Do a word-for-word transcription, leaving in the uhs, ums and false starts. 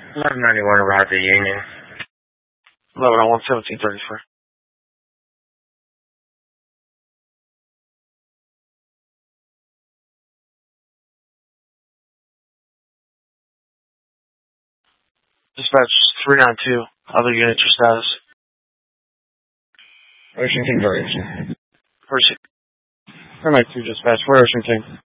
eleven ninety-one arrived at Union. eleven oh one, seventeen thirty-four. Dispatch three nine two, other units, your status. Ocean conversion. First, three nine two, dispatch, where Ocean King?